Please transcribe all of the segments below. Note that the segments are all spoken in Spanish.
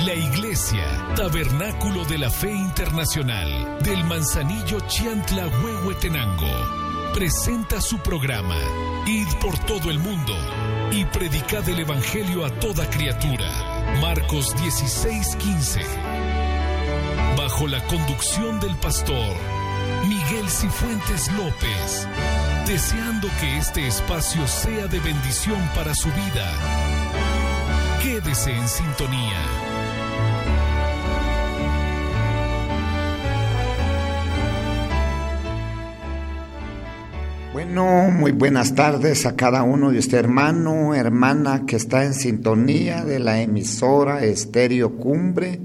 La Iglesia Tabernáculo de la Fe Internacional del Manzanillo Chiantla, Huehuetenango presenta su programa Id por todo el mundo y predicad el Evangelio a toda criatura. Marcos 16:15. Bajo la conducción del pastor Miguel Cifuentes López, deseando que este espacio sea de bendición para su vida. Quédese en sintonía. Bueno, muy buenas tardes a cada uno de usted, hermano, hermana, que está en sintonía de la emisora Estéreo Cumbre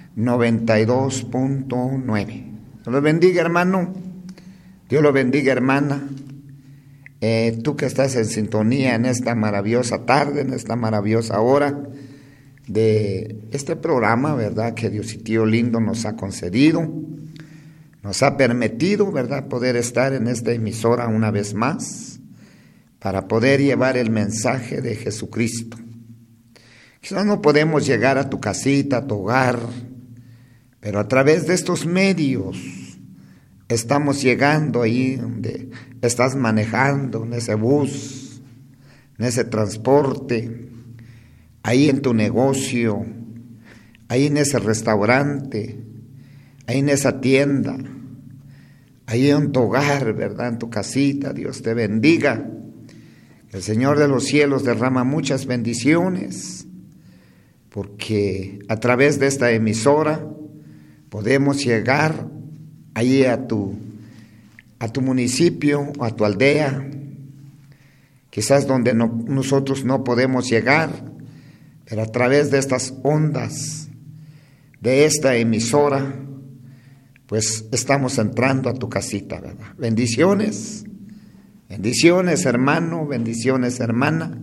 92.9. Dios lo bendiga, hermano. Dios lo bendiga, hermana. Tú que estás en sintonía en esta maravillosa tarde, en esta maravillosa hora de este programa, ¿verdad? Que Diosito lindo nos ha concedido. Nos ha permitido, ¿verdad?, poder estar en esta emisora una vez más para poder llevar el mensaje de Jesucristo. Quizás no podemos llegar a tu casita, a tu hogar, pero a través de estos medios estamos llegando ahí donde estás manejando, en ese bus, en ese transporte, ahí en tu negocio, ahí en ese restaurante, ahí en esa tienda, ahí en tu hogar, ¿verdad? En tu casita. Dios te bendiga. El Señor de los cielos derrama muchas bendiciones, porque a través de esta emisora podemos llegar ahí a tu municipio, a tu aldea, quizás donde nosotros no podemos llegar, pero a través de estas ondas, de esta emisora, pues estamos entrando a tu casita, ¿verdad? Bendiciones, bendiciones, hermano, bendiciones, hermana,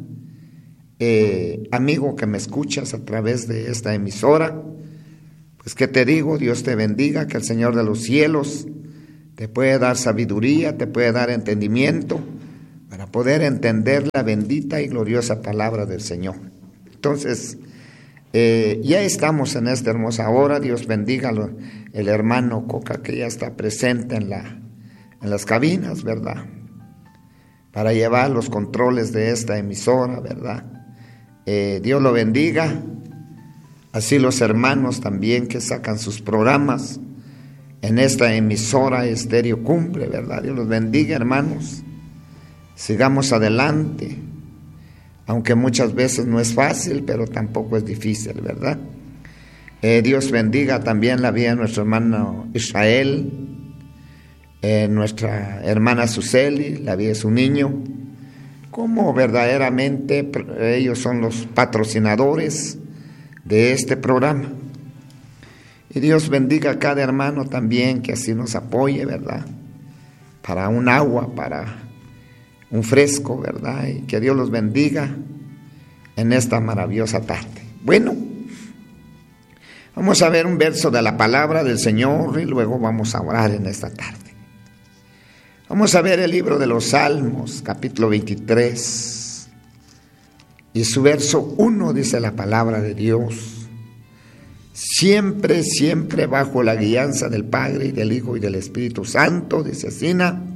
amigo que me escuchas a través de esta emisora. Pues qué te digo, Dios te bendiga, que el Señor de los cielos te puede dar sabiduría, te puede dar entendimiento para poder entender la bendita y gloriosa palabra del Señor. Entonces, ya estamos en esta hermosa hora. Dios bendiga el hermano Coca, que ya está presente en las cabinas, ¿verdad?, para llevar los controles de esta emisora, ¿verdad? Dios lo bendiga. Así los hermanos también que sacan sus programas en esta emisora Estéreo Cumbre, ¿verdad? Dios los bendiga, hermanos. Sigamos adelante, aunque muchas veces no es fácil, pero tampoco es difícil, ¿verdad? Dios bendiga también la vida de nuestro hermano Israel, nuestra hermana Suseli, la vida de su niño, como verdaderamente ellos son los patrocinadores de este programa. Y Dios bendiga a cada hermano también que así nos apoye, ¿verdad?, para un agua, para un fresco, ¿verdad? Y que Dios los bendiga en esta maravillosa tarde. Bueno, vamos a ver un verso de la palabra del Señor y luego vamos a orar en esta tarde. Vamos a ver el libro de los Salmos, capítulo 23. Y su verso 1 dice la palabra de Dios: siempre, siempre bajo la guianza del Padre y del Hijo y del Espíritu Santo, dice así,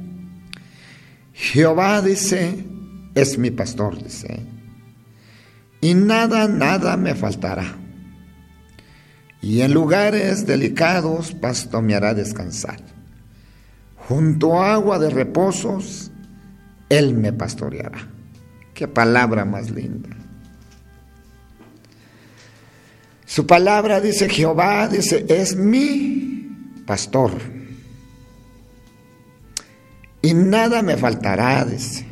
Jehová, dice, es mi pastor, dice, y nada, nada me faltará. Y en lugares delicados pasto me hará descansar. Junto a agua de reposos, Él me pastoreará. Qué palabra más linda. Su palabra dice, Jehová, dice, es mi pastor. Y nada me faltará, dice.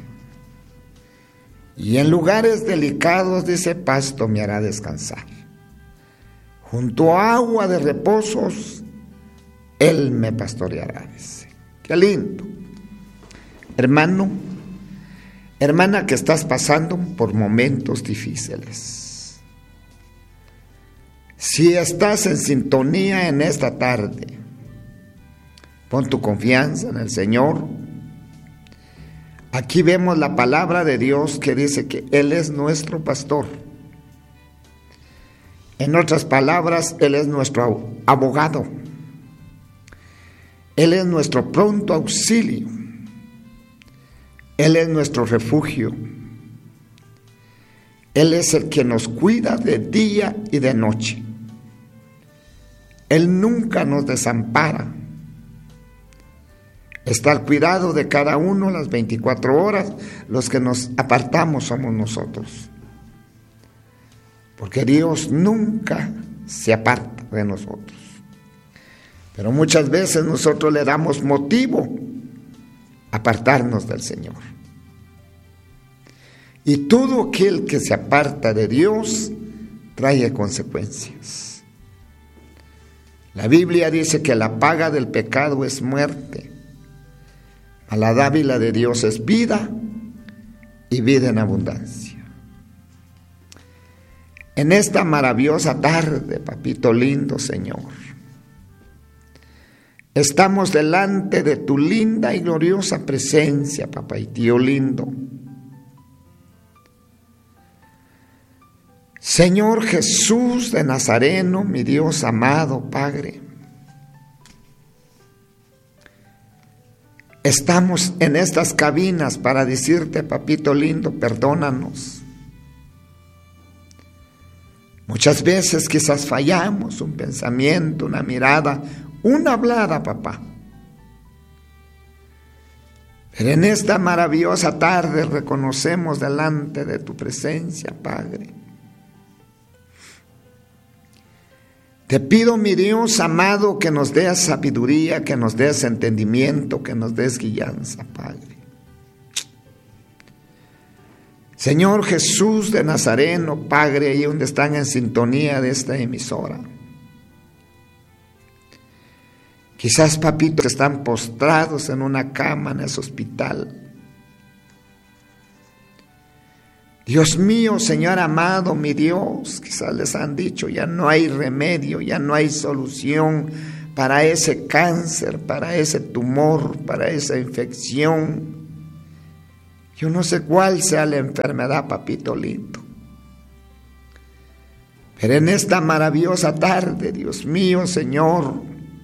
Y en lugares delicados, dice, pasto me hará descansar. Junto a agua de reposos, Él me pastoreará, dice. Qué lindo. Hermano, hermana que estás pasando por momentos difíciles, si estás en sintonía en esta tarde, pon tu confianza en el Señor. Aquí vemos la palabra de Dios que dice que Él es nuestro pastor. En otras palabras, Él es nuestro abogado. Él es nuestro pronto auxilio. Él es nuestro refugio. Él es el que nos cuida de día y de noche. Él nunca nos desampara. Está al cuidado de cada uno las 24 horas. Los que nos apartamos somos nosotros. Porque Dios nunca se aparta de nosotros. Pero muchas veces nosotros le damos motivo a apartarnos del Señor. Y todo aquel que se aparta de Dios trae consecuencias. La Biblia dice que la paga del pecado es muerte. A la dádiva de Dios es vida y vida en abundancia. En esta maravillosa tarde, papito lindo, Señor, estamos delante de tu linda y gloriosa presencia, papá y tío lindo. Señor Jesús de Nazareno, mi Dios amado, Padre, estamos en estas cabinas para decirte, papito lindo, perdónanos. Muchas veces quizás fallamos, un pensamiento, una mirada, una hablada, papá. Pero en esta maravillosa tarde reconocemos delante de tu presencia, Padre. Te pido, mi Dios amado, que nos des sabiduría, que nos des entendimiento, que nos des guianza, Padre. Señor Jesús de Nazareno, Padre, ahí donde están en sintonía de esta emisora. Quizás, papito, están postrados en una cama en ese hospital. Dios mío, Señor amado, mi Dios, quizás les han dicho, ya no hay remedio, ya no hay solución para ese cáncer, para ese tumor, para esa infección. Yo no sé cuál sea la enfermedad, papito lindo. Pero en esta maravillosa tarde, Dios mío, Señor,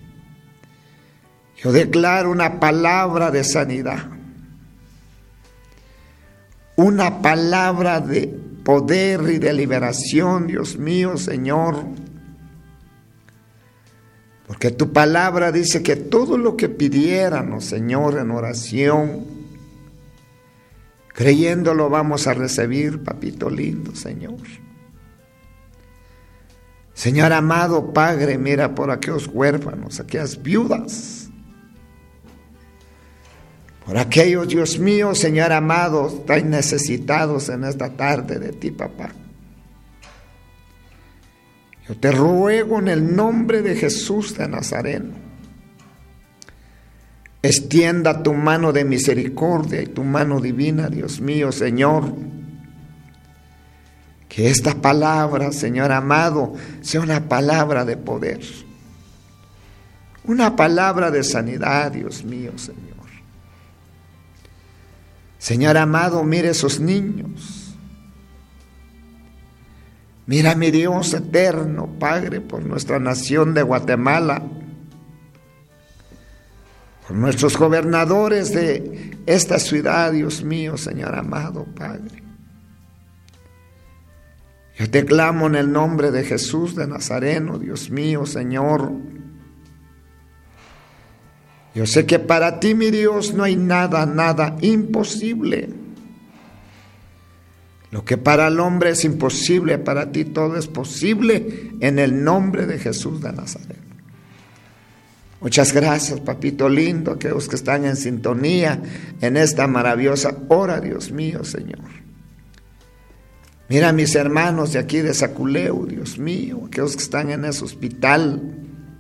yo declaro una palabra de sanidad. Una palabra de poder y de liberación, Dios mío, Señor. Porque tu palabra dice que todo lo que pidiéramos, Señor, en oración, creyéndolo vamos a recibir, papito lindo, Señor. Señor amado, Padre, mira por aquellos huérfanos, aquellas viudas, por aquellos, Dios mío, Señor amado, tan necesitados en esta tarde de ti, papá. Yo te ruego en el nombre de Jesús de Nazareno, extienda tu mano de misericordia y tu mano divina, Dios mío, Señor. Que esta palabra, Señor amado, sea una palabra de poder. Una palabra de sanidad, Dios mío, Señor. Señor amado, mire esos niños. Mira, mi Dios eterno, Padre, por nuestra nación de Guatemala, por nuestros gobernadores de esta ciudad, Dios mío, Señor amado, Padre. Yo te clamo en el nombre de Jesús de Nazareno, Dios mío, Señor. Yo sé que para ti, mi Dios, no hay nada imposible. Lo que para el hombre es imposible, para ti todo es posible en el nombre de Jesús de Nazaret. Muchas gracias, papito lindo, aquellos que están en sintonía en esta maravillosa hora, Dios mío, Señor. Mira a mis hermanos de aquí de Zaculeu, Dios mío, aquellos que están en ese hospital.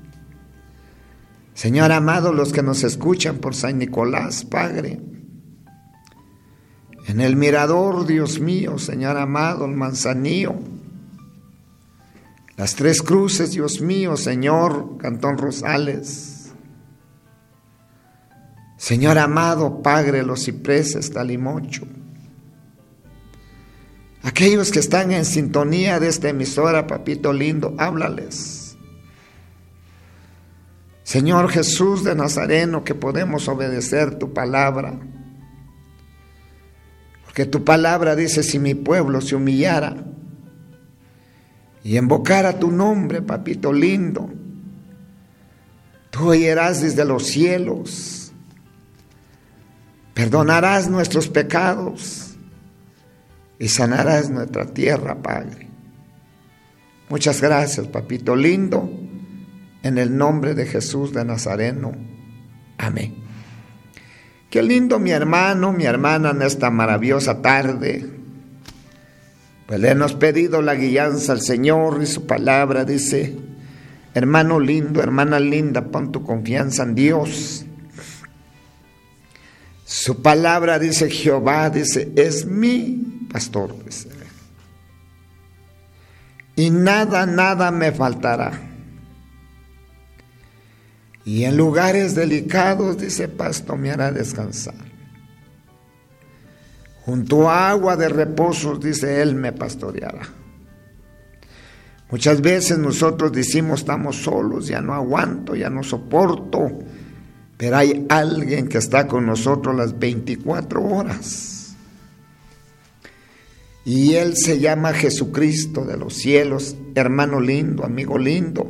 Señor amado, los que nos escuchan por San Nicolás, Padre. En el Mirador, Dios mío, Señor amado, el Manzanillo. Las Tres Cruces, Dios mío, Señor, Cantón Rosales. Señor amado, Padre, los Cipreses, Talimocho. Aquellos que están en sintonía de esta emisora, papito lindo, háblales. Señor Jesús de Nazareno, que podemos obedecer tu palabra. Porque tu palabra dice, si mi pueblo se humillara y invocara tu nombre, papito lindo, tú oirás desde los cielos, perdonarás nuestros pecados y sanarás nuestra tierra, Padre. Muchas gracias, papito lindo, en el nombre de Jesús de Nazareno. Amén. Qué lindo mi hermano, mi hermana en esta maravillosa tarde. Pues le hemos pedido la guianza al Señor y su palabra dice, hermano lindo, hermana linda, pon tu confianza en Dios. Su palabra dice, Jehová dice, es mi pastor, dice, y nada me faltará. Y en lugares delicados, dice, pasto me hará descansar. Junto a agua de reposo, dice, Él me pastoreará. Muchas veces nosotros decimos, estamos solos, ya no aguanto, ya no soporto. Pero hay alguien que está con nosotros las 24 horas. Y Él se llama Jesucristo de los cielos, hermano lindo, amigo lindo.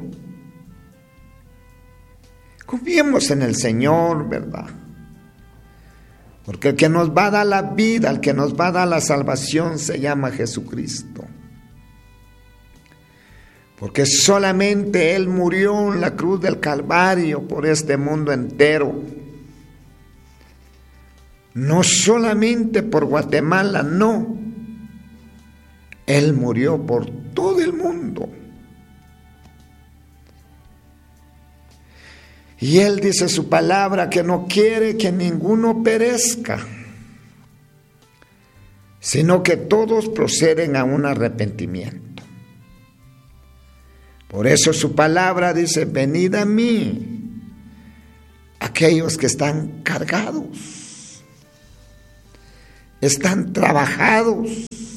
Confiemos en el Señor, ¿verdad? Porque el que nos va a dar la vida, el que nos va a dar la salvación se llama Jesucristo. Porque solamente Él murió en la cruz del Calvario por este mundo entero. No solamente por Guatemala, no. Él murió por todo el mundo. Y Él dice su palabra que no quiere que ninguno perezca, sino que todos proceden a un arrepentimiento. Por eso su palabra dice, venid a mí, aquellos que están cargados, están trabajados,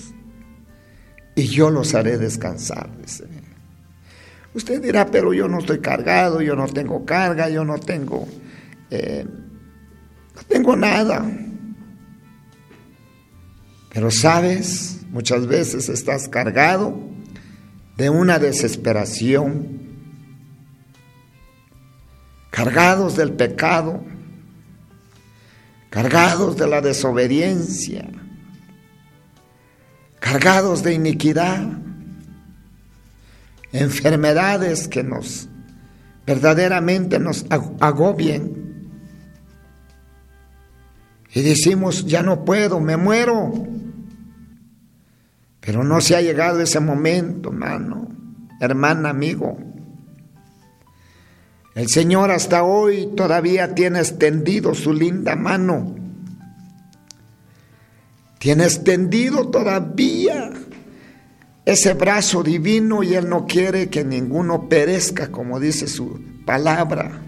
y yo los haré descansar, dice. Usted dirá, pero yo no estoy cargado, yo no tengo carga, yo no tengo nada. Pero sabes, muchas veces estás cargado de una desesperación, cargados del pecado, cargados de la desobediencia, cargados de iniquidad, enfermedades que verdaderamente nos agobien. Y decimos, ya no puedo, me muero. Pero no se ha llegado ese momento, hermano, hermana, amigo. El Señor hasta hoy todavía tiene extendido su linda mano. Tiene extendido todavía ese brazo divino y Él no quiere que ninguno perezca, como dice su palabra.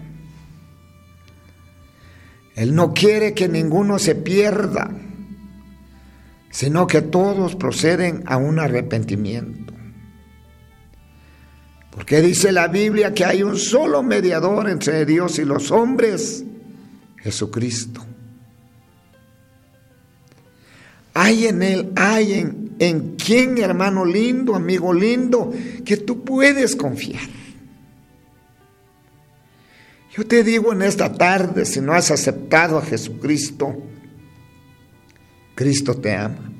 Él no quiere que ninguno se pierda, sino que todos proceden a un arrepentimiento. Porque dice la Biblia que hay un solo mediador entre Dios y los hombres, Jesucristo. Hay en Él, hay en quien, hermano lindo, amigo lindo, que tú puedes confiar. Yo te digo en esta tarde, si no has aceptado a Jesucristo, Cristo te ama.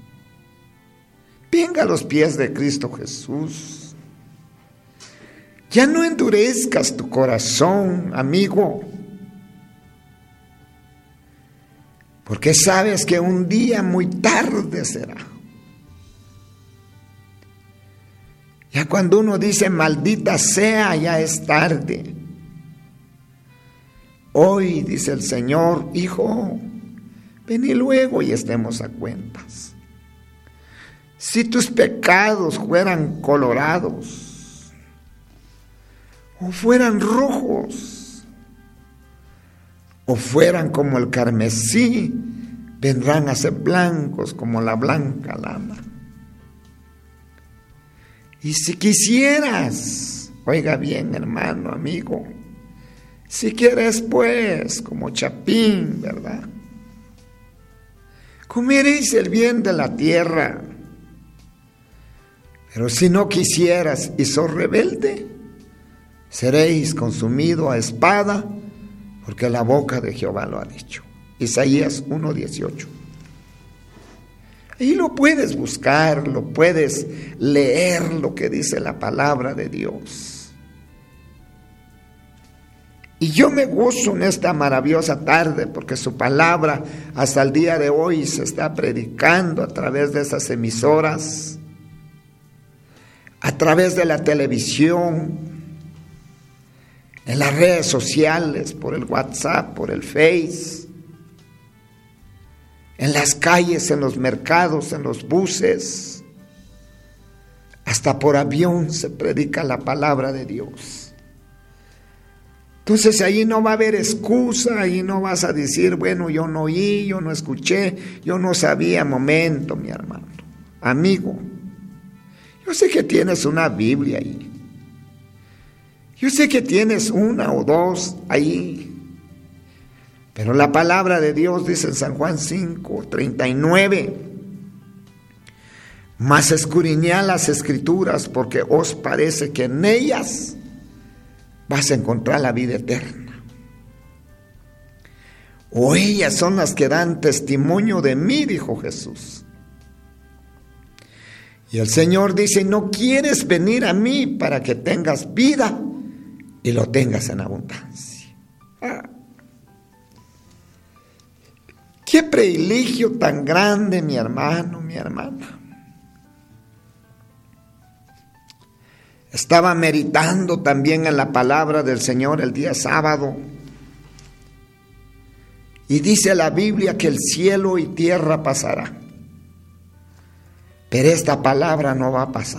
Venga a los pies de Cristo Jesús. Ya no endurezcas tu corazón, amigo, porque sabes que un día muy tarde será. Ya cuando uno dice maldita sea, ya es tarde. Hoy dice el Señor, hijo, vení luego y estemos a cuentas. Si tus pecados fueran colorados o fueran rojos o fueran como el carmesí, vendrán a ser blancos como la blanca lana. Y si quisieras, oiga bien, hermano, amigo, si quieres pues, como Chapín, ¿verdad?, comeréis el bien de la tierra. Pero si no quisieras y sos rebelde, seréis consumido a espada, porque la boca de Jehová lo ha dicho. Isaías 1:18. Ahí lo puedes buscar, lo puedes leer, lo que dice la palabra de Dios. Y yo me gozo en esta maravillosa tarde, porque su palabra hasta el día de hoy se está predicando a través de esas emisoras, a través de la televisión, en las redes sociales, por el WhatsApp, por el Face, en las calles, en los mercados, en los buses, hasta por avión se predica la palabra de Dios. Entonces ahí no va a haber excusa, ahí no vas a decir, bueno, yo no oí, yo no escuché, yo no sabía. Momento, mi hermano, amigo, yo sé que tienes una Biblia ahí, yo sé que tienes una o dos ahí, pero la palabra de Dios dice en San Juan 5:39, mas escudriñad las Escrituras, porque os parece que en ellas vas a encontrar la vida eterna. O ellas son las que dan testimonio de mí, dijo Jesús. Y el Señor dice, no quieres venir a mí para que tengas vida y lo tengas en abundancia. Qué privilegio tan grande, mi hermano, mi hermana. Estaba meditando también en la palabra del Señor el día sábado. Y dice la Biblia que el cielo y tierra pasará, pero esta palabra no va a pasar.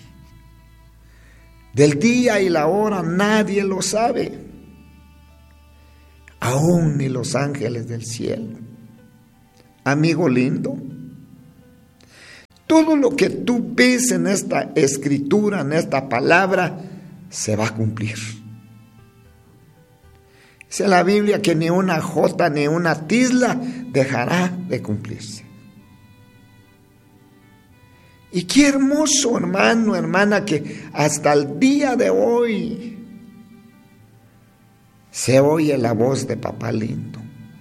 Del día y la hora nadie lo sabe, aún ni los ángeles del cielo. Amigo lindo, todo lo que tú ves en esta escritura, en esta palabra, se va a cumplir. Dice la Biblia que ni una jota ni una tisla dejará de cumplirse. Y qué hermoso, hermano, hermana, que hasta el día de hoy se oye la voz de Papá Lindo.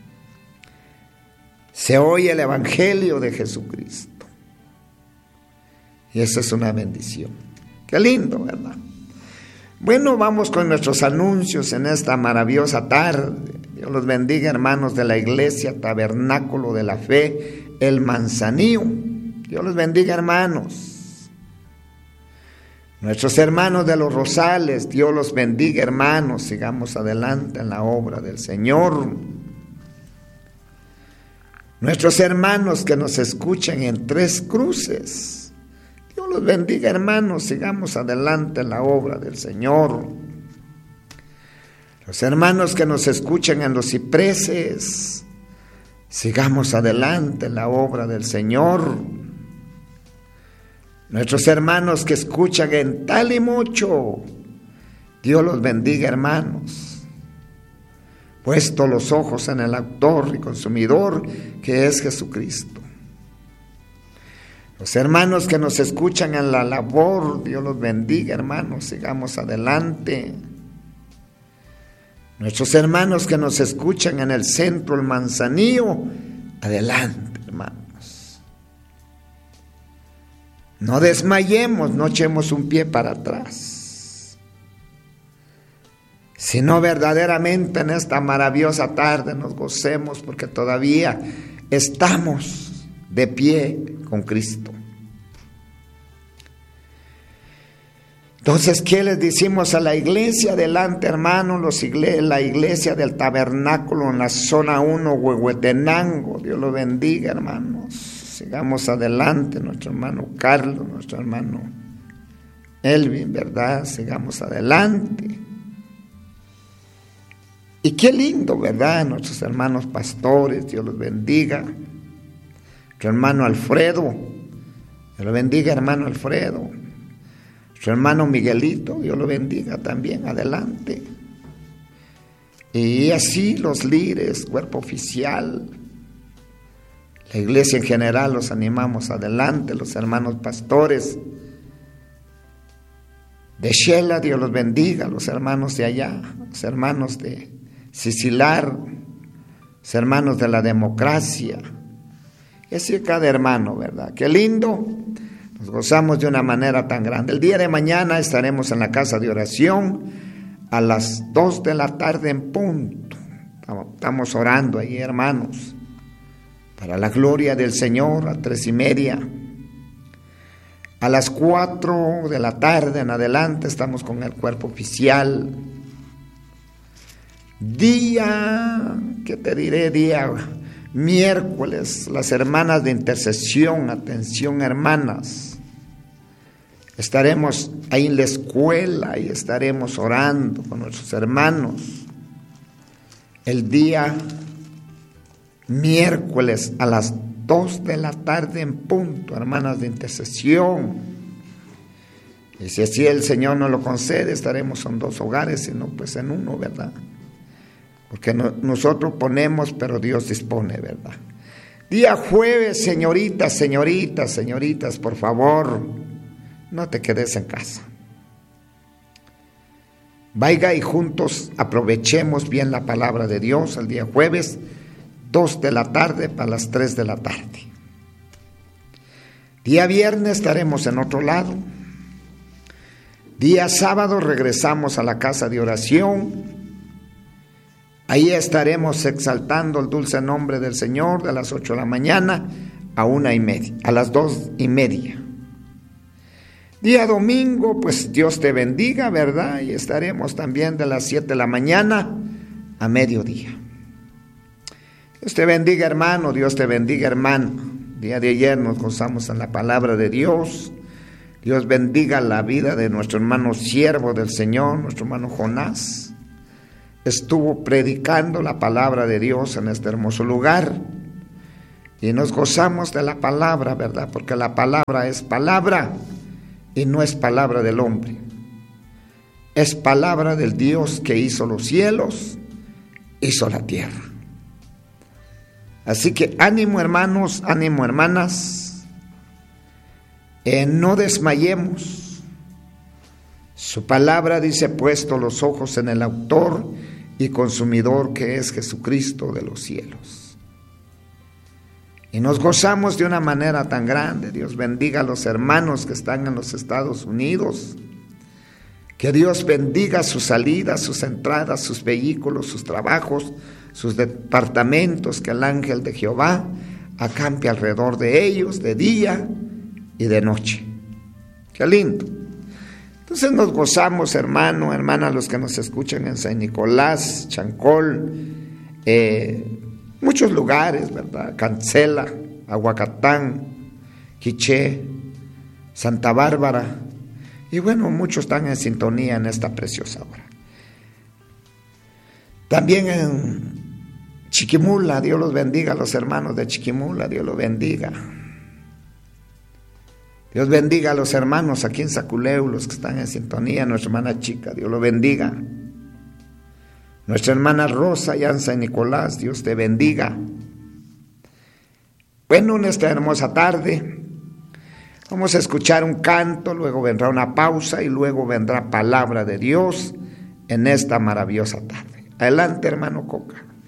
Se oye el Evangelio de Jesucristo. Y eso es una bendición. Qué lindo, ¿verdad? Bueno, vamos con nuestros anuncios en esta maravillosa tarde. Dios los bendiga, hermanos de la Iglesia Tabernáculo de la Fe, El Manzanillo. Dios los bendiga, hermanos. Nuestros hermanos de los Rosales, Dios los bendiga, hermanos. Sigamos adelante en la obra del Señor. Nuestros hermanos que nos escuchan en Tres Cruces, Dios los bendiga, hermanos, sigamos adelante en la obra del Señor. Los hermanos que nos escuchan en Los Cipreses, sigamos adelante en la obra del Señor. Nuestros hermanos que escuchan en Talimocho, Dios los bendiga, hermanos. Puesto los ojos en el autor y consumidor, que es Jesucristo. Los hermanos que nos escuchan en la labor, Dios los bendiga, hermanos, sigamos adelante. Nuestros hermanos que nos escuchan en el centro, el Manzanillo, adelante, hermanos. No desmayemos, no echemos un pie para atrás, sino verdaderamente en esta maravillosa tarde nos gocemos, porque todavía estamos de pie con Cristo. Entonces, ¿qué les decimos a la iglesia? Adelante, hermanos, la iglesia del Tabernáculo en la zona 1, Huehuetenango. Dios lo bendiga, hermanos. Sigamos adelante, nuestro hermano Carlos, nuestro hermano Elvin, ¿verdad? Sigamos adelante. Y qué lindo, ¿verdad? Nuestros hermanos pastores, Dios los bendiga. Nuestro hermano Alfredo, Dios lo bendiga, hermano Alfredo. Su hermano Miguelito, Dios lo bendiga también, adelante. Y así los líderes, cuerpo oficial, la iglesia en general, los animamos adelante, los hermanos pastores de Shela, Dios los bendiga, los hermanos de allá, los hermanos de Sicilar, los hermanos de la democracia, y así cada hermano, ¿verdad? Qué lindo, nos gozamos de una manera tan grande. El día de mañana estaremos en la casa de oración a las 2 de la tarde en punto. Estamos orando ahí, hermanos, para la gloria del Señor, a 3:30. A las 4 de la tarde en adelante estamos con el cuerpo oficial. Día miércoles, las hermanas de intercesión, atención hermanas. Estaremos ahí en la escuela y estaremos orando con nuestros hermanos. El día miércoles a las 2 de la tarde en punto, hermanas de intercesión. Y si así el Señor nos lo concede, estaremos en 2 hogares, sino pues en uno, ¿verdad? Porque nosotros ponemos, pero Dios dispone, ¿verdad? Día jueves, señoritas, por favor, no te quedes en casa. Vaya y juntos aprovechemos bien la palabra de Dios el día jueves, 2 de la tarde para las 3 de la tarde. Día viernes estaremos en otro lado. Día sábado regresamos a la casa de oración. Ahí estaremos exaltando el dulce nombre del Señor de las 8 de la mañana a las 2:30. Día domingo, pues Dios te bendiga, ¿verdad? Y estaremos también de las 7 de la mañana a mediodía. Dios te bendiga, hermano, Dios te bendiga, hermano. Día de ayer nos gozamos en la palabra de Dios. Dios bendiga la vida de nuestro hermano siervo del Señor, nuestro hermano Jonás. Estuvo predicando la palabra de Dios en este hermoso lugar. Y nos gozamos de la palabra, ¿verdad? Porque la palabra es palabra y no es palabra del hombre. Es palabra del Dios que hizo los cielos, hizo la tierra. Así que ánimo, hermanos, ánimo, hermanas. No desmayemos. Su palabra dice: puesto los ojos en el autor y consumidor, que es Jesucristo de los cielos. Y nos gozamos de una manera tan grande. Dios bendiga a los hermanos que están en los Estados Unidos. Que Dios bendiga sus salidas, sus entradas, sus vehículos, sus trabajos, sus departamentos. Que el ángel de Jehová acampe alrededor de ellos de día y de noche. Qué lindo. Entonces nos gozamos, hermano, hermana, los que nos escuchan en San Nicolás, Chancol, muchos lugares, ¿verdad? Cancela, Aguacatán, Quiché, Santa Bárbara. Y bueno, muchos están en sintonía en esta preciosa hora. También en Chiquimula, Dios los bendiga a los hermanos de Chiquimula, Dios los bendiga. Dios bendiga a los hermanos aquí en Saculeu, los que están en sintonía, nuestra hermana Chica, Dios lo bendiga. Nuestra hermana Rosa, allá en San Nicolás, Dios te bendiga. Bueno, en esta hermosa tarde vamos a escuchar un canto, luego vendrá una pausa y luego vendrá palabra de Dios en esta maravillosa tarde. Adelante, hermano Coca.